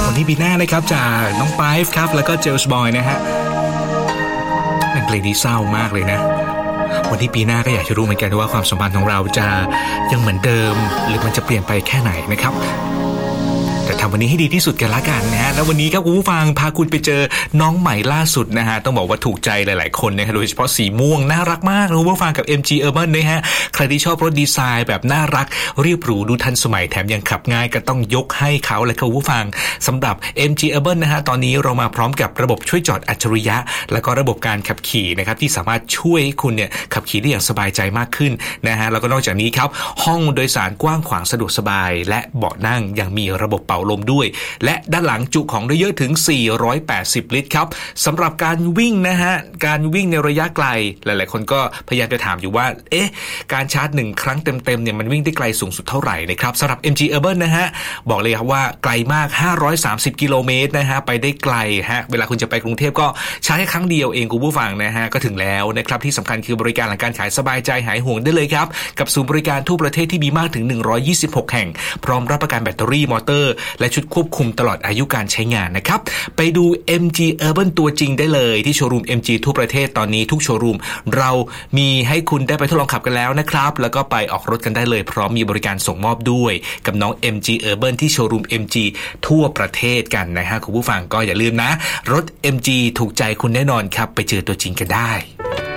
วันนี้ปีหน้านะครับจากน้องไพฟ์ครับแล้วก็เจลส์บอยนะฮะเป็นเพลงที่เศร้ามากเลยนะวันที่ปีหน้าก็อยากจะรู้เหมือนกันว่าความสัมพันธ์ของเราจะยังเหมือนเดิมหรือมันจะเปลี่ยนไปแค่ไหนนะครับแต่ทำวันนี้ให้ดีที่สุดกันละกันนะฮะแล้ววันนี้ครับคุณผู้ฟังพาคุณไปเจอน้องใหม่ล่าสุดนะฮะต้องบอกว่าถูกใจหลายๆคนนะครับโดยเฉพาะสีม่วงน่ารักมากคุณผู้ฟังกับ MG Urban นะฮะใครที่ชอบรถดีไซน์แบบน่ารักเรียบหรูดูทันสมัยแถมยังขับง่ายก็ต้องยกให้เขาและคุณผู้ฟังสำหรับ MG Urban นะฮะตอนนี้เรามาพร้อมกับระบบช่วยจอดอัจฉริยะแล้วก็ระบบการขับขี่นะครับที่สามารถช่วยให้คุณเนี่ยขับขี่ได้อย่างสบายใจมากขึ้นนะฮะแล้วก็นอกจากนี้ครับห้องโดยสารกว้างขวางสะดวกสบายและเบาะนั่งยังมีระบบเป่าลมด้วยและด้านหลังจุของได้เยอะถึง480ลิตรครับสำหรับการวิ่งนะฮะการวิ่งในระยะไกลหลายๆคนก็พยายามจะถามอยู่ว่าการชาร์จ1ครั้งเต็มๆเนี่ยมันวิ่งได้ไกลสูงสุดเท่าไหร่นะครับสำหรับ MG Urban นะฮะบอกเลยครับว่าไกลมาก530กิโลเมตรนะฮะไปได้ไกลฮะเวลาคุณจะไปกรุงเทพก็ใช้แค่ครั้งเดียวเองคุณผู้ฟังนะฮะก็ถึงแล้วนะครับที่สำคัญคือบริการหลังการขายสบายใจหายห่วงได้เลยครับกับศูนย์บริการทั่วประเทศที่มีมากถึง126แห่งพร้อมรับประกันแบตเตอรี่มอเตอร์และชุดควบคุมตลอดอายุการใช้งานนะครับไปดู MG Urban ตัวจริงได้เลยที่โชว์รูม MG ทั่วประเทศตอนนี้ทุกโชว์รูมเรามีให้คุณได้ไปทดลองขับกันแล้วนะครับแล้วก็ไปออกรถกันได้เลยพร้อมมีบริการส่งมอบด้วยกับน้อง MG Urban ที่โชว์รูม MG ทั่วประเทศกันนะฮะคุณผู้ฟังก็อย่าลืมนะรถ MG ถูกใจคุณแน่นอนครับไปเจอตัวจริงกันได้